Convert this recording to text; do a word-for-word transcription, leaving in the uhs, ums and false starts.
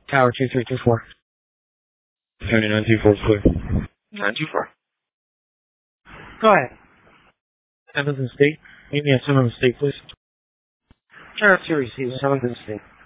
Tower two three two four. Tony nine two four is clear. nine two four. Go ahead. Seventh and State. Meet me at Seventh and State, please. Tower two receives seventh and State.